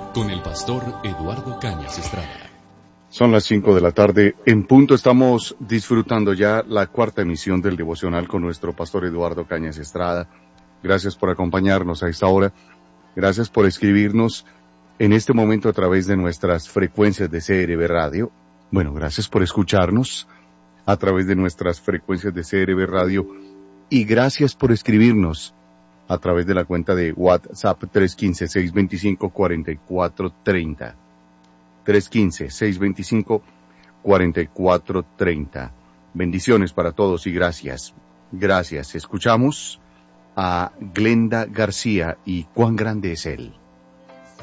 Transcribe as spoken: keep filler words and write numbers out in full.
con el pastor Eduardo Cañas Estrada. Son las cinco de la tarde, en punto estamos disfrutando ya la cuarta emisión del devocional con nuestro pastor Eduardo Cañas Estrada. Gracias por acompañarnos a esta hora, gracias por escribirnos en este momento a través de nuestras frecuencias de C R B Radio. Bueno, gracias por escucharnos a través de nuestras frecuencias de C R B Radio y gracias por escribirnos a través de la cuenta de WhatsApp tres uno cinco, seis dos cinco, cuatro cuatro tres cero. tres uno cinco, seis dos cinco, cuatro cuatro tres cero. Bendiciones para todos y gracias. Gracias. Escuchamos a Glenda García y Cuán grande es Él.